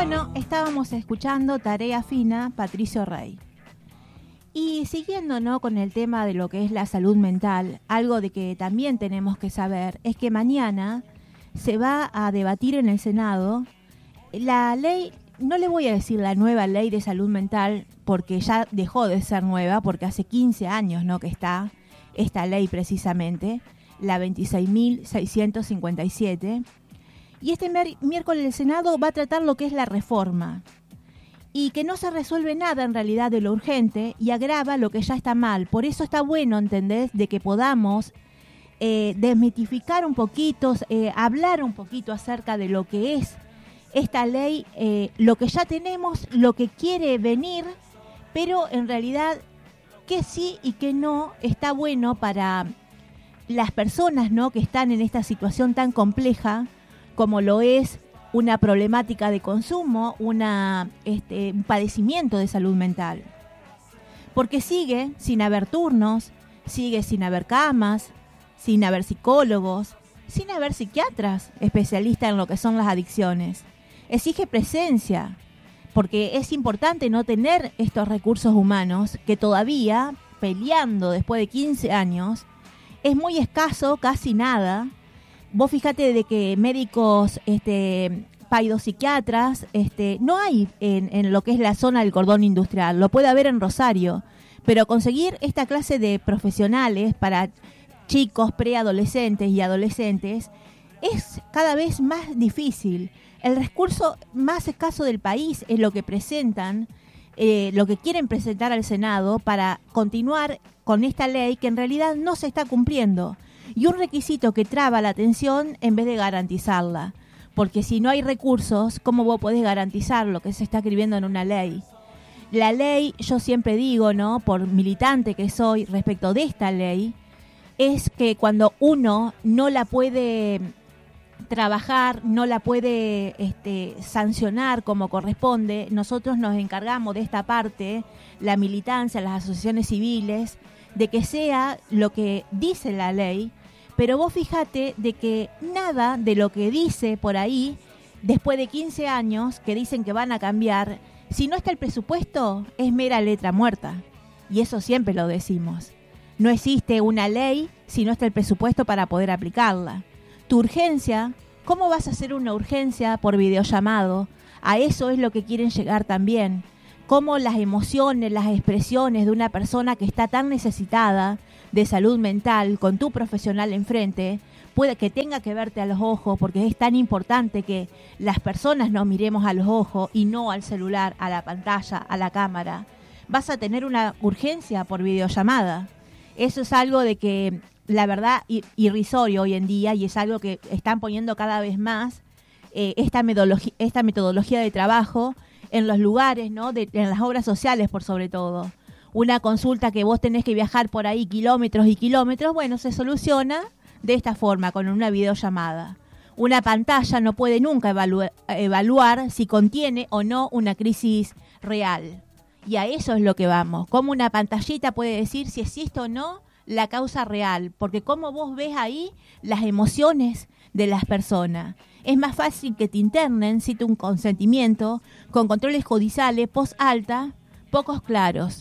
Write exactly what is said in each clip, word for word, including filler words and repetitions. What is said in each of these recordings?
Bueno, estábamos escuchando Tarea Fina, Patricio Rey. Y siguiendo, ¿no?, con el tema de lo que es la salud mental, algo de que también tenemos que saber es que mañana se va a debatir en el Senado la ley, no le voy a decir la nueva ley de salud mental, porque ya dejó de ser nueva, porque hace quince años, ¿no?, que está esta ley precisamente, la veintiséis mil seiscientos cincuenta y siete. Y este miércoles el Senado va a tratar lo que es la reforma. Y que no se resuelve nada en realidad de lo urgente y agrava lo que ya está mal. Por eso está bueno, ¿entendés?, de que podamos eh, desmitificar un poquito, eh, hablar un poquito acerca de lo que es esta ley, eh, lo que ya tenemos, lo que quiere venir, pero en realidad que sí y que no está bueno para las personas, ¿no?, que están en esta situación tan compleja como lo es una problemática de consumo, una, este, un padecimiento de salud mental. Porque sigue sin haber turnos, sigue sin haber camas, sin haber psicólogos, sin haber psiquiatras especialistas en lo que son las adicciones. Exige presencia, porque es importante no tener estos recursos humanos que todavía, peleando después de quince años, es muy escaso, casi nada. Vos fíjate de que médicos, este, paidopsiquiatras, este, no hay en, en lo que es la zona del cordón industrial, lo puede haber en Rosario, pero conseguir esta clase de profesionales para chicos, preadolescentes y adolescentes es cada vez más difícil. El recurso más escaso del país es lo que presentan, eh, lo que quieren presentar al Senado para continuar con esta ley que en realidad no se está cumpliendo. Y un requisito que traba la atención en vez de garantizarla. Porque si no hay recursos, ¿cómo vos podés garantizar lo que se está escribiendo en una ley? La ley, yo siempre digo, ¿no?, por militante que soy respecto de esta ley, es que cuando uno no la puede trabajar, no la puede este, sancionar como corresponde, nosotros nos encargamos de esta parte, la militancia, las asociaciones civiles, de que sea lo que dice la ley. Pero vos fíjate de que nada de lo que dice por ahí, después de quince años, que dicen que van a cambiar, si no está el presupuesto, es mera letra muerta. Y eso siempre lo decimos. No existe una ley si no está el presupuesto para poder aplicarla. Tu urgencia, ¿cómo vas a hacer una urgencia por videollamado? A eso es lo que quieren llegar también. Cómo las emociones, las expresiones de una persona que está tan necesitada de salud mental, con tu profesional enfrente, puede que tenga que verte a los ojos, porque es tan importante que las personas nos miremos a los ojos y no al celular, a la pantalla, a la cámara. Vas a tener una urgencia por videollamada. Eso es algo de que, la verdad, irrisorio hoy en día, y es algo que están poniendo cada vez más eh, esta, metodología, esta metodología de trabajo en los lugares, ¿no?, de, en las obras sociales por sobre todo. Una consulta que vos tenés que viajar por ahí kilómetros y kilómetros, bueno, se soluciona de esta forma, con una videollamada. Una pantalla no puede nunca evaluar, evaluar si contiene o no una crisis real. Y a eso es lo que vamos. Cómo una pantallita puede decir si existe o no la causa real. Porque cómo vos ves ahí las emociones de las personas. Es más fácil que te internen sin un consentimiento, con controles judiciales post-alta, pocos claros.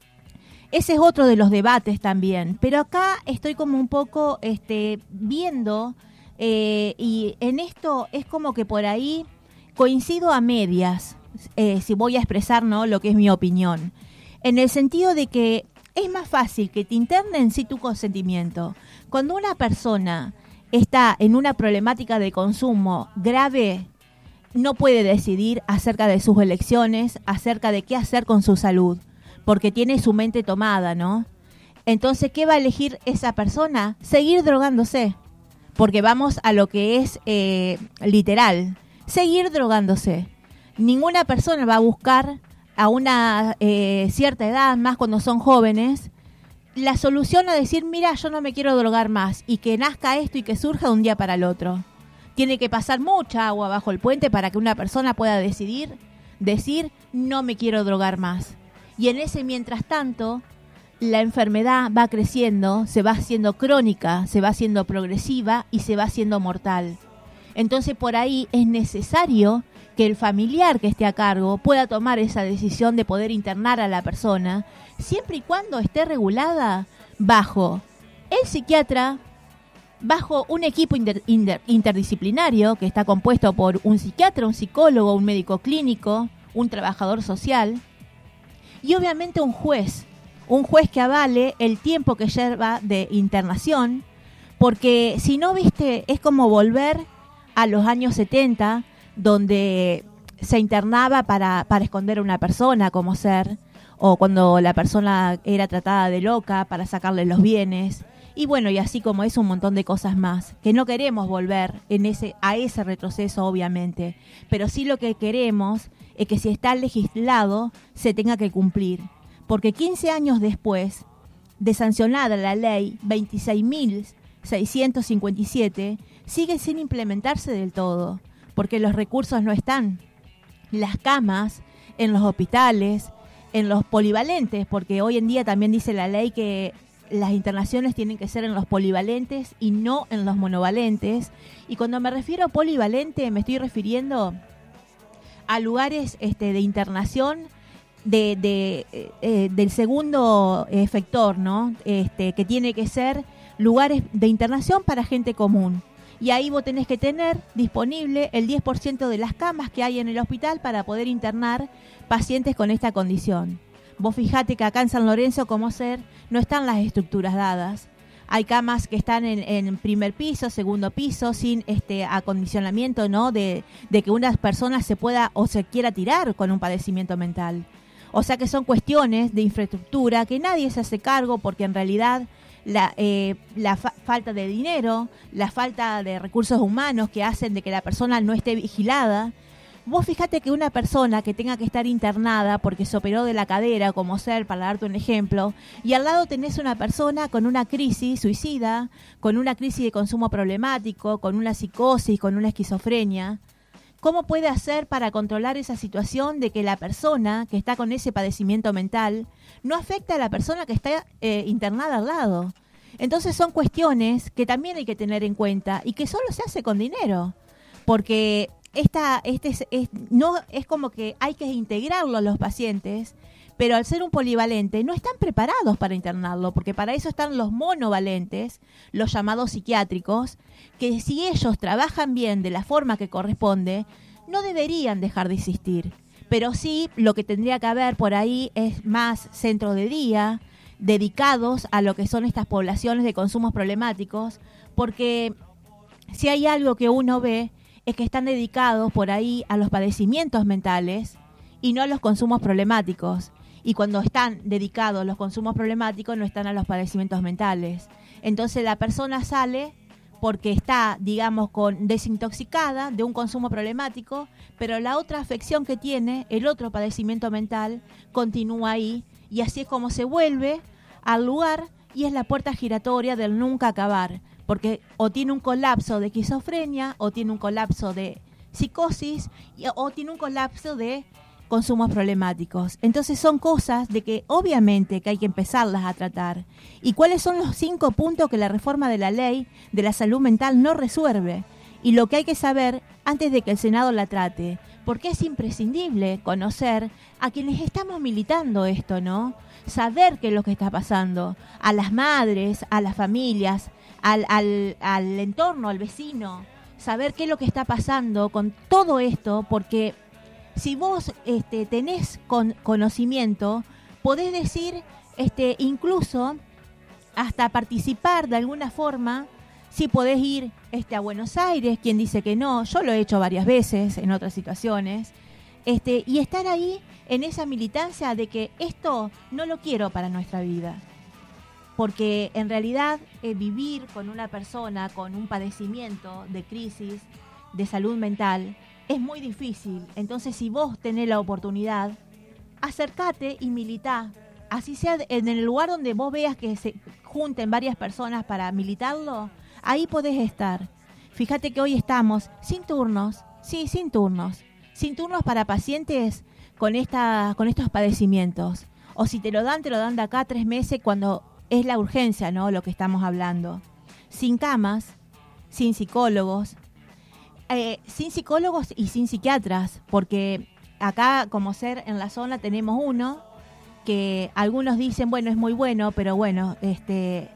Ese es otro de los debates también, pero acá estoy como un poco este, viendo, eh, y en esto es como que por ahí coincido a medias, eh, si voy a expresar, ¿no?, lo que es mi opinión, en el sentido de que es más fácil que te internen sin tu consentimiento. Cuando una persona está en una problemática de consumo grave, no puede decidir acerca de sus elecciones, acerca de qué hacer con su salud, porque tiene su mente tomada, ¿no? Entonces, ¿qué va a elegir esa persona? Seguir drogándose, porque vamos a lo que es eh, literal, seguir drogándose. Ninguna persona va a buscar a una eh, cierta edad, más cuando son jóvenes, la solución a decir, mira, yo no me quiero drogar más, y que nazca esto y que surja de un día para el otro. Tiene que pasar mucha agua bajo el puente para que una persona pueda decidir, decir, no me quiero drogar más. Y en ese mientras tanto, la enfermedad va creciendo, se va haciendo crónica, se va haciendo progresiva y se va haciendo mortal. Entonces por ahí es necesario que el familiar que esté a cargo pueda tomar esa decisión de poder internar a la persona, siempre y cuando esté regulada bajo el psiquiatra, bajo un equipo inter, inter, interdisciplinario que está compuesto por un psiquiatra, un psicólogo, un médico clínico, un trabajador social y obviamente un juez, un juez que avale el tiempo que lleva de internación, porque si no, viste, es como volver a los años setenta, donde se internaba para, para esconder a una persona como ser, o cuando la persona era tratada de loca para sacarle los bienes, y bueno, y así como es un montón de cosas más, que no queremos volver en ese, a ese retroceso obviamente, pero sí lo que queremos es que si está legislado se tenga que cumplir, porque quince años después de sancionada la ley veintiséis mil seiscientos cincuenta y siete, sigue sin implementarse del todo, porque los recursos no están. Las camas en los hospitales, en los polivalentes, porque hoy en día también dice la ley que las internaciones tienen que ser en los polivalentes y no en los monovalentes. Y cuando me refiero a polivalente me estoy refiriendo a lugares este, de internación de, de, eh, del segundo efector, ¿no? Este, que tiene que ser lugares de internación para gente común. Y ahí vos tenés que tener disponible el diez por ciento de las camas que hay en el hospital para poder internar pacientes con esta condición. Vos fijate que acá en San Lorenzo, como ser, no están las estructuras dadas. Hay camas que están en, en primer piso, segundo piso, sin este acondicionamiento, ¿no? De, de que una persona se pueda o se quiera tirar con un padecimiento mental. O sea que son cuestiones de infraestructura que nadie se hace cargo porque en realidad la, eh, la fa- falta de dinero, la falta de recursos humanos que hacen de que la persona no esté vigilada. Vos fíjate que una persona que tenga que estar internada porque se operó de la cadera, como ser, para darte un ejemplo, y al lado tenés una persona con una crisis suicida, con una crisis de consumo problemático, con una psicosis, con una esquizofrenia, ¿cómo puede hacer para controlar esa situación de que la persona que está con ese padecimiento mental no afecta a la persona que está eh, internada al lado? Entonces son cuestiones que también hay que tener en cuenta y que solo se hace con dinero, porque esta, este es, es, no es como que hay que integrarlo a los pacientes, pero al ser un polivalente no están preparados para internarlo, porque para eso están los monovalentes, los llamados psiquiátricos, que si ellos trabajan bien de la forma que corresponde, no deberían dejar de existir. Pero sí, lo que tendría que haber por ahí es más centros de día dedicados a lo que son estas poblaciones de consumos problemáticos, porque si hay algo que uno ve es que están dedicados por ahí a los padecimientos mentales y no a los consumos problemáticos. Y cuando están dedicados a los consumos problemáticos, no están a los padecimientos mentales. Entonces la persona sale porque está, digamos, con desintoxicada de un consumo problemático, pero la otra afección que tiene, el otro padecimiento mental, continúa ahí. Y así es como se vuelve al lugar y es la puerta giratoria del nunca acabar. Porque o tiene un colapso de esquizofrenia, o tiene un colapso de psicosis, o tiene un colapso de consumos problemáticos. Entonces son cosas de que obviamente que hay que empezarlas a tratar. ¿Y cuáles son los cinco puntos que la reforma de la ley de la salud mental no resuelve? Y lo que hay que saber antes de que el Senado la trate, porque es imprescindible conocer a quienes estamos militando esto, ¿no? Saber qué es lo que está pasando, a las madres, a las familias, al, al, al entorno, al vecino, saber qué es lo que está pasando con todo esto, porque si vos este, tenés con, conocimiento, podés decir, este, incluso hasta participar de alguna forma, si podés ir este, a Buenos Aires, quien dice que no, yo lo he hecho varias veces en otras situaciones, este, y estar ahí en esa militancia de que esto no lo quiero para nuestra vida. Porque en realidad eh, vivir con una persona con un padecimiento de crisis de salud mental es muy difícil. Entonces, si vos tenés la oportunidad, acércate y militá. Así sea en el lugar donde vos veas que se junten varias personas para militarlo, ahí podés estar. Fíjate que hoy estamos sin turnos, sí, sin turnos. Sin turnos para pacientes con, esta, con estos padecimientos. O si te lo dan, te lo dan de acá a tres meses cuando es la urgencia, ¿no? Lo que estamos hablando. Sin camas, sin psicólogos. eh, sin psicólogos y sin psiquiatras, porque acá como SER en la zona tenemos uno que algunos dicen, bueno, es muy bueno, pero bueno, este,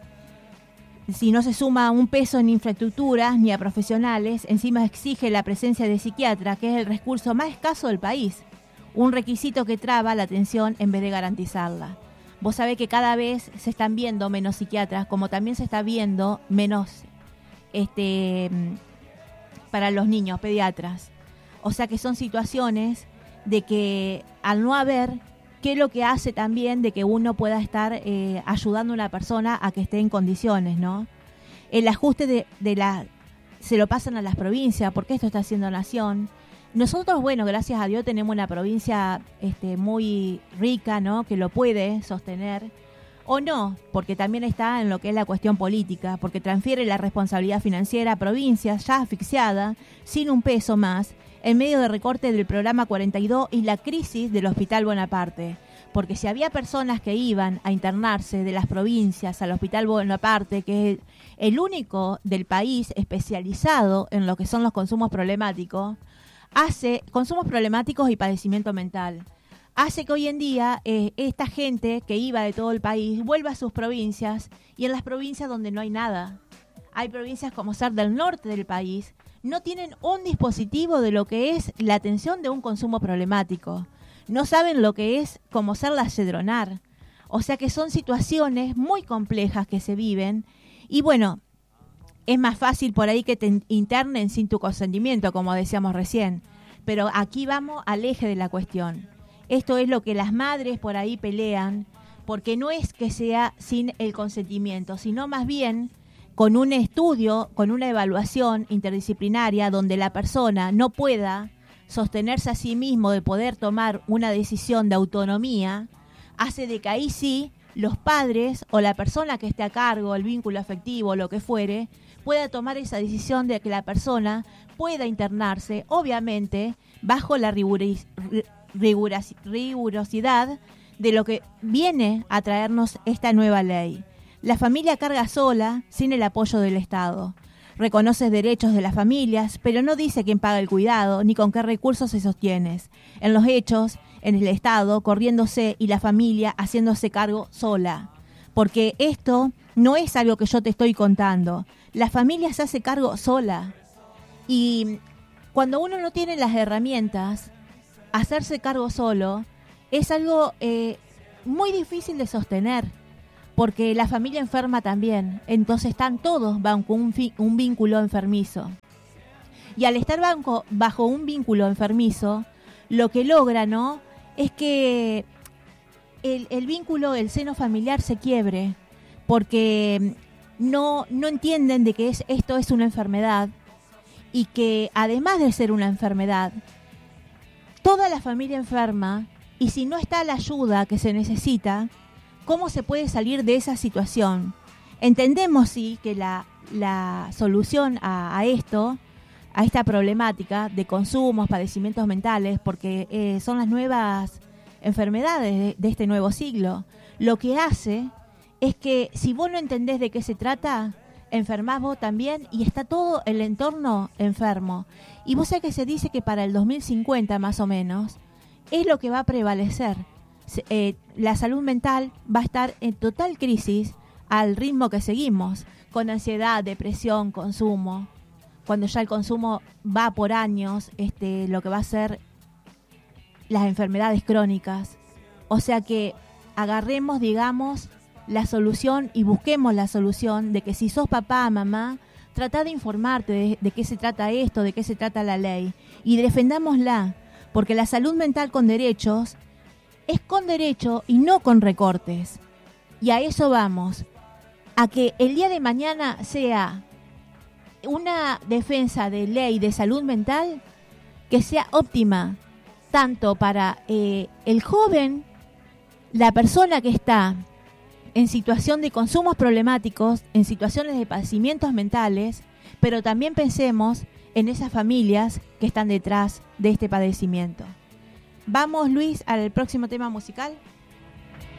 si no se suma un peso en infraestructuras ni a profesionales, encima exige la presencia de psiquiatra, que es el recurso más escaso del país, un requisito que traba la atención en vez de garantizarla. Vos sabés que cada vez se están viendo menos psiquiatras, como también se está viendo menos este, para los niños, pediatras. O sea que son situaciones de que al no haber, ¿qué es lo que hace también de que uno pueda estar eh, ayudando a una persona a que esté en condiciones, ¿no? El ajuste de, de la se lo pasan a las provincias, porque esto está haciendo Nación. Nosotros, bueno, gracias a Dios tenemos una provincia este, muy rica, ¿no? Que lo puede sostener, o no, porque también está en lo que es la cuestión política, porque transfiere la responsabilidad financiera a provincias ya asfixiadas, sin un peso más, en medio de recorte del programa cuarenta y dos y la crisis del Hospital Bonaparte. Porque si había personas que iban a internarse de las provincias al Hospital Bonaparte, que es el único del país especializado en lo que son los consumos problemáticos, hace consumos problemáticos y padecimiento mental, hace que hoy en día eh, esta gente que iba de todo el país vuelva a sus provincias, y en las provincias donde no hay nada. Hay provincias como SER del norte del país, no tienen un dispositivo de lo que es la atención de un consumo problemático. No saben lo que es como SER La Cedronar. O sea que son situaciones muy complejas que se viven. Y bueno, es más fácil por ahí que te internen sin tu consentimiento, como decíamos recién. Pero aquí vamos al eje de la cuestión. Esto es lo que las madres por ahí pelean, porque no es que sea sin el consentimiento, sino más bien con un estudio, con una evaluación interdisciplinaria donde la persona no pueda sostenerse a sí mismo de poder tomar una decisión de autonomía, hace de que ahí sí los padres o la persona que esté a cargo, el vínculo afectivo, lo que fuere, pueda tomar esa decisión de que la persona pueda internarse, obviamente, bajo la riguris, riguras, rigurosidad de lo que viene a traernos esta nueva ley. La familia carga sola, sin el apoyo del Estado. Reconoce derechos de las familias, pero no dice quién paga el cuidado ni con qué recursos se sostiene. En los hechos, en el Estado, corriéndose y la familia haciéndose cargo sola. Porque esto no es algo que yo te estoy contando. La familia se hace cargo sola. Y cuando uno no tiene las herramientas, hacerse cargo solo es algo eh, muy difícil de sostener. Porque la familia enferma también, entonces están todos bajo un, fi- un vínculo enfermizo. Y al estar banco, bajo un vínculo enfermizo, lo que logra, ¿no?, es que el, el vínculo, el seno familiar se quiebre, porque no, no entienden de que es, esto es una enfermedad, y que además de ser una enfermedad, toda la familia enferma, y si no está la ayuda que se necesita, ¿cómo se puede salir de esa situación? Entendemos, sí, que la, la solución a, a esto, a esta problemática de consumos, padecimientos mentales, porque eh, son las nuevas enfermedades de, de este nuevo siglo, lo que hace es que si vos no entendés de qué se trata, enfermás vos también y está todo el entorno enfermo. Y vos sabés que se dice que para el dos mil cincuenta más o menos es lo que va a prevalecer. Eh, la salud mental va a estar en total crisis al ritmo que seguimos, con ansiedad, depresión, consumo. Cuando ya el consumo va por años, este, lo que va a ser las enfermedades crónicas. O sea que agarremos, digamos, la solución y busquemos la solución de que si sos papá, mamá, trata de informarte de, de qué se trata esto, de qué se trata la ley y defendámosla, porque la salud mental con derechos es con derecho y no con recortes. Y a eso vamos, a que el día de mañana sea una defensa de ley de salud mental que sea óptima, tanto para eh, el joven, la persona que está en situación de consumos problemáticos, en situaciones de padecimientos mentales, pero también pensemos en esas familias que están detrás de este padecimiento. Vamos, Luis, al próximo tema musical.